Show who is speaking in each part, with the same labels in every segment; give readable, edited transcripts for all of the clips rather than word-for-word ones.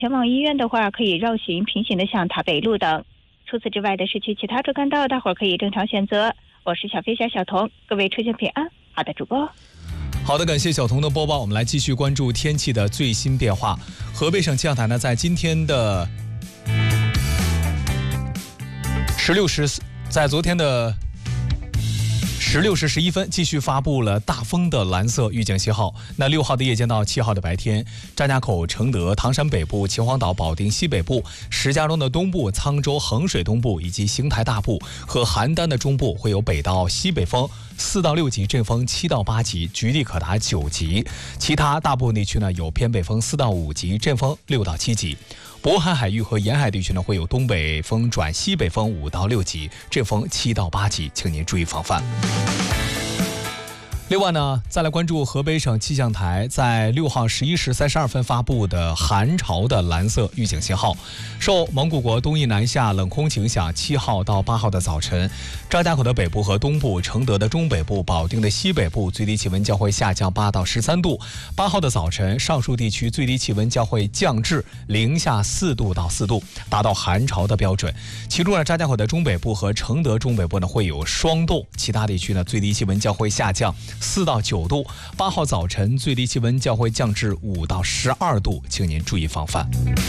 Speaker 1: 前往医院的话，可以绕行平行的向塔北路等。除此之外的市区其他主干道，大伙儿可以正常选择。我是小飞侠小童，各位出行平安。好的，主播。
Speaker 2: 好的，感谢小童的播报。我们来继续关注天气的最新变化。河北省气象台呢，在今天的在昨天的16时11分继续发布了大风的蓝色预警信号。那6号的夜间到7号的白天，张家口、承德、唐山北部、秦皇岛、保定西北部、石家庄的东部、沧州、衡水东部以及邢台大部和邯郸的中部会有北到西北风4到6级，阵风7到8级，局地可达9级。其他大部分地区呢有偏北风4到5级，阵风6到7级。渤海海域和沿海地区呢会有东北风转西北风5到6级，阵风7到8级，请您注意防范。另外呢，再来关注河北省气象台在6号11时32分发布的寒潮的蓝色预警信号。受蒙古国东翼南下冷空气影响，7号到8号的早晨，张家口的北部和东部、承德的中北部、保定的西北部最低气温将会下降8到13度。8号的早晨，上述地区最低气温将会降至零下4度到4度，达到寒潮的标准。其中呢，张家口的中北部和承德中北部呢会有霜冻，其他地区呢最低气温将会下降4到9度。8号早晨最低气温将会降至5到12度，请您注意防范。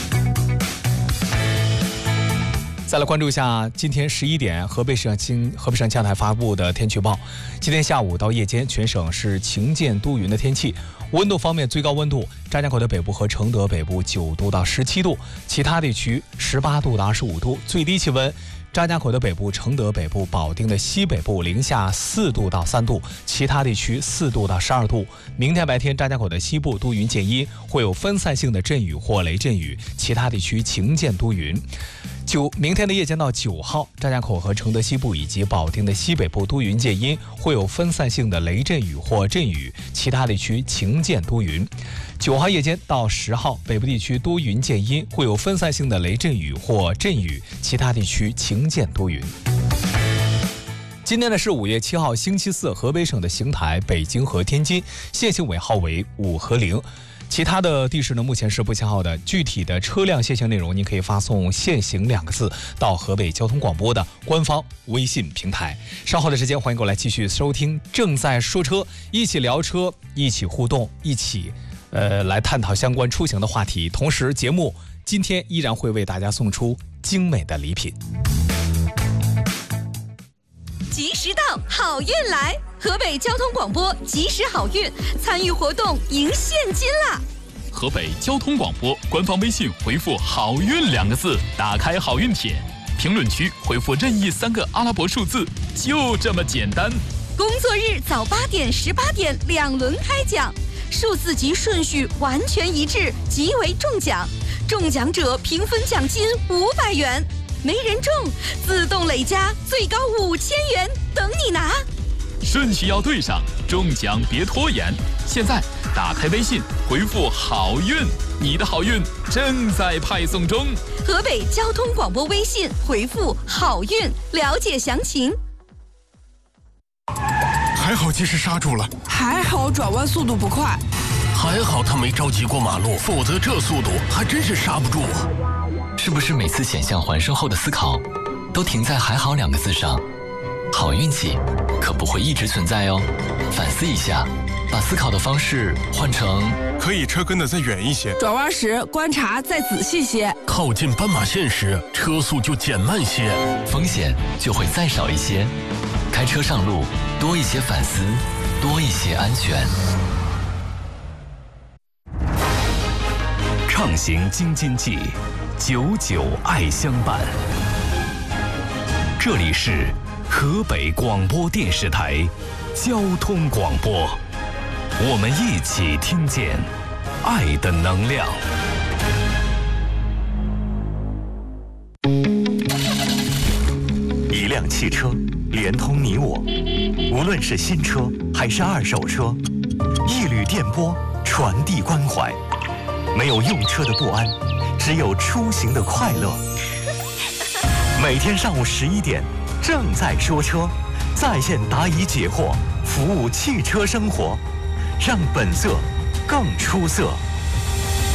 Speaker 2: 再来关注一下今天11点河北省气象台发布的天气预报。今天下午到夜间，全省是晴间多云的天气。温度方面，最高温度张家口的北部和承德北部9度到17度，其他地区18度到25度。最低气温张家口的北部、承德北部、保定的西北部零下4度到3度，其他地区4度到12度。明天白天，张家口的西部多云见阴，会有分散性的阵雨或雷阵雨，其他地区晴间多云。明天的夜间到9号，张家口和承德西部以及保定的西北部多云见阴，会有分散性的雷阵雨或阵雨，其他地区晴间多云。9号夜间到10号，北部地区多云见阴，会有分散性的雷阵雨或阵雨，其他地区晴间多云。今天呢是5月7号星期四，河北省的邢台、北京和天津限行尾号为5和0。其他的地市呢，目前是不限号的。具体的车辆限行内容，您可以发送"限行"2个字到河北交通广播的官方微信平台。稍后的时间，欢迎过来继续收听正在说车，一起聊车，一起互动，一起来探讨相关出行的话题。同时，节目今天依然会为大家送出精美的礼品。
Speaker 3: 及时到，好运来！河北交通广播及时好运，参与活动赢现金啦！
Speaker 4: 河北交通广播官方微信回复"好运"2个字，打开好运帖，评论区回复任意3个阿拉伯数字，就这么简单。
Speaker 3: 工作日早8点、18点2轮开奖，数字及顺序完全一致，即为中奖。中奖者平分奖金500元。没人中，自动累加最高5000元，等你拿。
Speaker 4: 顺序要对上，中奖别拖延。现在打开微信，回复"好运"，你的好运正在派送中。
Speaker 3: 河北交通广播微信回复"好运"，了解详情。
Speaker 5: 还好及时刹住了，
Speaker 6: 还好转弯速度不快，
Speaker 5: 还好他没着急过马路，否则这速度还真是刹不住啊。
Speaker 7: 是不是每次险象环生后的思考都停在"还好"2个字上？好运气可不会一直存在哦，反思一下，把思考的方式换成
Speaker 5: 可以车跟得再远一些，
Speaker 6: 转弯时观察再仔细些，
Speaker 5: 靠近斑马线时车速就减慢些，
Speaker 7: 风险就会再少一些。开车上路多一些反思，多一些安全。
Speaker 8: 畅行京津冀，99爱相伴。这里是河北广播电视台交通广播，我们一起听见爱的能量。
Speaker 9: 一辆汽车连通你我，无论是新车还是二手车，一缕电波传递关怀。没有用车的不安，只有出行的快乐。每天上午11点，正在说车，在线答疑解惑，服务汽车生活，让本色更出色。